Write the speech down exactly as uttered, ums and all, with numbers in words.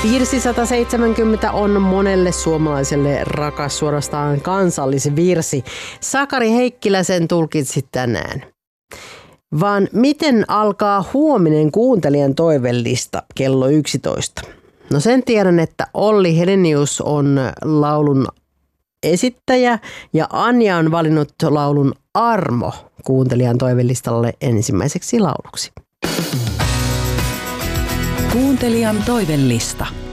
Virsi sata seitsemänkymmentä on monelle suomalaiselle rakas, suorastaan kansallisvirsi. Sakari Heikkilä sen tulkitsi tänään. Vaan miten alkaa huominen kuuntelijan toivellista kello yksitoista? No sen tiedän, että Olli Helenius on laulun esittäjä ja Anja on valinnut laulun Armo kuuntelijan toivelistalle ensimmäiseksi lauluksi. Kuuntelijan toivellista.